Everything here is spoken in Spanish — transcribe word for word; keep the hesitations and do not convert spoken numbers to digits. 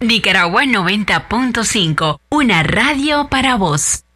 Nicaragua noventa punto cinco, una radio para vos.